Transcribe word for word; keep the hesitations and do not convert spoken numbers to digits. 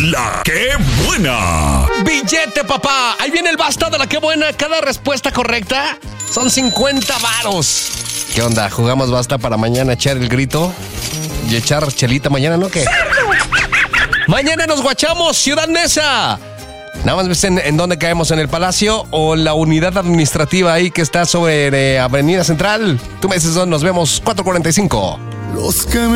La que buena. Billete, papá. Ahí viene el basta de la que buena. Cada respuesta correcta son cincuenta varos. ¿Qué onda? ¿Jugamos basta para mañana echar el grito? ¿Y echar chelita mañana, no? ¿Qué? Mañana nos guachamos, Ciudad Neza. Nada más ves en, en dónde caemos, en el Palacio o la unidad administrativa ahí que está sobre eh, Avenida Central. Tú me dices dónde nos vemos, cuatro cuarenta y cinco. Los que